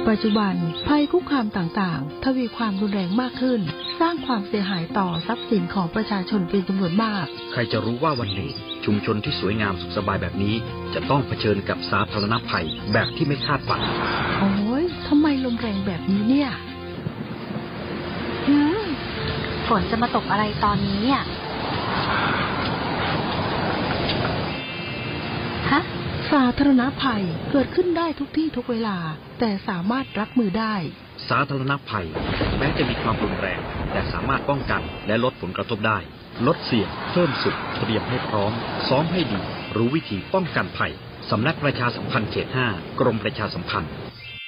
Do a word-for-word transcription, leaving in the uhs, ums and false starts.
ปัจจุบันภัยคุกคามต่างๆทวีความรุนแรงมากขึ้นสร้างความเสียหายต่อทรัพย์สินของประชาชนเป็นจำนวนมากใครจะรู้ว่าวันหนึ่งชุมชนที่สวยงามสุขสบายแบบนี้จะต้องเผชิญกับสาธารณภัยแบบที่ไม่คาดฝันโอ้ยทำไมลมแรงแบบนี้เนี่ยหืมฝนจะมาตกอะไรตอนนี้เนี่ยฮะสาธารณภัยเกิดขึ้นได้ทุกที่ทุกเวลาแต่สามารถรับมือได้สาธารณภัยแม้จะมีความรุนแรงแต่สามารถป้องกันและลดผลกระทบได้ลดเสี่ยงเพิ่มสุขเตรียมให้พร้อมซ้อมให้ดีรู้วิธีป้องกันภัยสำนักประชาสัมพันธ์เขตห้ากรมประชาสัมพันธ์